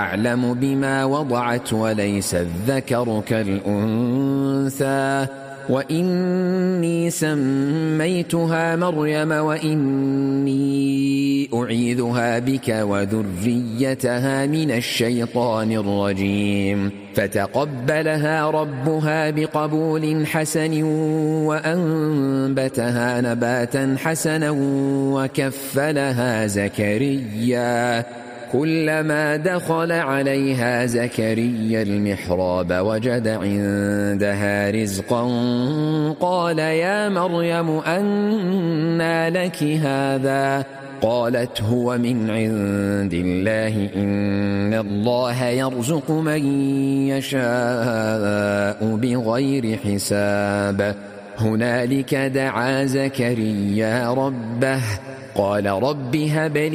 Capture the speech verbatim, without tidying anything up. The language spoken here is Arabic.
أعلم بما وضعت وليس الذكر كالأنثى وإني سميتها مريم وإني أعيذها بك وذريتها من الشيطان الرجيم فتقبلها ربها بقبول حسن وأنبتها نباتا حسنا وكفلها زكريا كلما دخل عليها زكريا المحراب وجد عندها رزقا قال يا مريم أنى لك هذا قالت هو من عند الله إن الله يرزق من يشاء بغير حساب هنالك دعا زكريا ربه قال رب هب لي